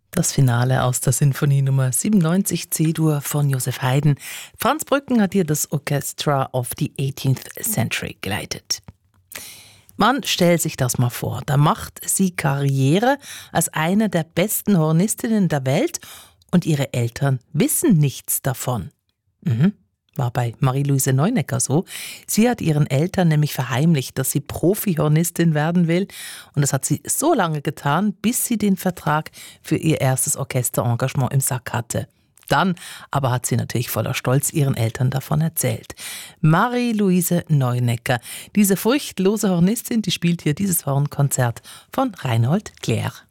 Das Finale aus der Sinfonie Nummer 97 C-Dur von Joseph Haydn. Franz Brücken hat hier das Orchestra of the 18th Century geleitet. Man stellt sich das mal vor, da macht sie Karriere als eine der besten Hornistinnen der Welt und ihre Eltern wissen nichts davon. War bei Marie-Louise Neunecker so. Sie hat ihren Eltern nämlich verheimlicht, dass sie Profi-Hornistin werden will. Und das hat sie so lange getan, bis sie den Vertrag für ihr erstes Orchesterengagement im Sack hatte. Dann aber hat sie natürlich voller Stolz ihren Eltern davon erzählt. Marie-Louise Neunecker, diese furchtlose Hornistin, die spielt hier dieses Hornkonzert von Reinhold Kler.